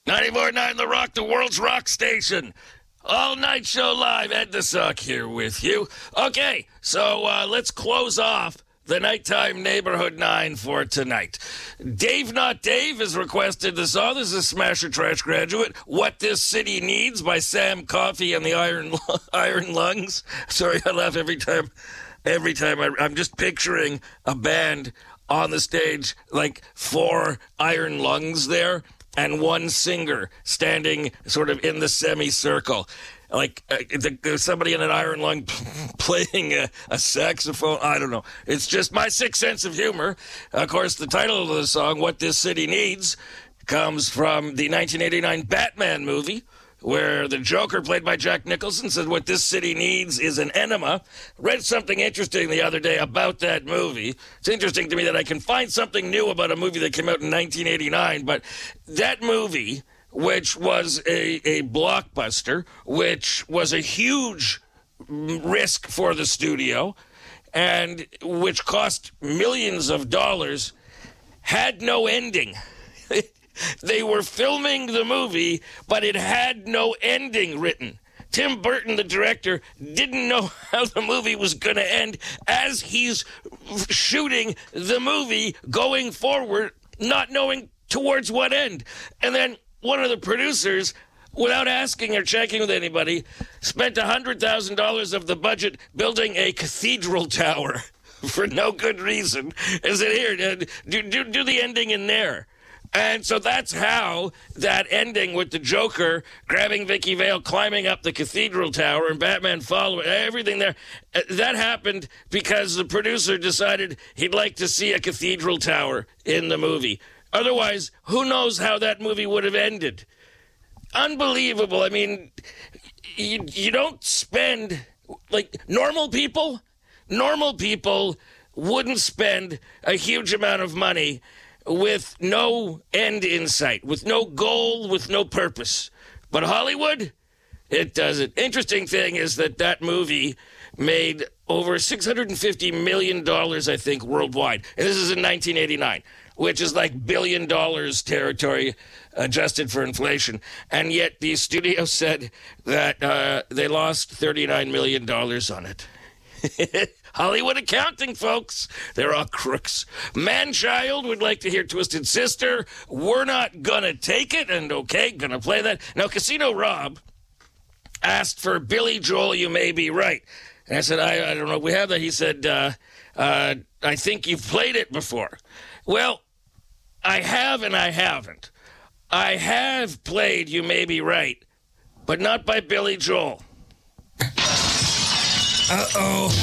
94.9 The Rock, the world's rock station. All night show live. Ed the Sock here with you. Okay, so let's close off the Nighttime Neighborhood 9 for tonight. Dave Not Dave has requested the song. This is a Smasher Trash graduate. What This City Needs by Sam Coffey and the Iron Lungs. Sorry, I laugh every time. I'm just picturing a band on the stage, like 4 iron lungs there, and one singer standing sort of in the semicircle. Like somebody in an iron lung playing a saxophone. I don't know. It's just my sixth sense of humor. Of course, the title of the song, What This City Needs, comes from the 1989 Batman movie, where the Joker, played by Jack Nicholson, said what this city needs is an enema. Read something interesting the other day about that movie. It's interesting to me that I can find something new about a movie that came out in 1989, but that movie, which was a blockbuster, which was a huge risk for the studio, and which cost millions of dollars, had no ending. They were filming the movie, but it had no ending written. Tim Burton, the director, didn't know how the movie was going to end as he's shooting the movie going forward, not knowing towards what end. And then one of the producers, without asking or checking with anybody, spent $100,000 of the budget building a cathedral tower for no good reason. And said, here, do the ending in there. And so that's how that ending with the Joker grabbing Vicky Vale, climbing up the cathedral tower, and Batman following, everything there, that happened because the producer decided he'd like to see a cathedral tower in the movie. Otherwise, who knows how that movie would have ended? Unbelievable. I mean, you don't spend, like, normal people wouldn't spend a huge amount of money with no end in sight, with no goal, with no purpose. But Hollywood, it does it. Interesting thing is that movie made over $650 million, I think, worldwide. And this is in 1989, which is like $1 billion territory adjusted for inflation. And yet the studio said that they lost $39 million on it. Hollywood accounting, folks. They're all crooks. Man-Child would like to hear Twisted Sister. We're not gonna take it, and okay, gonna play that. Now, Casino Rob asked for Billy Joel, You May Be Right. And I said, I don't know if we have that. He said, I think you've played it before. Well, I have and I haven't. I have played You May Be Right, but not by Billy Joel. Uh-oh.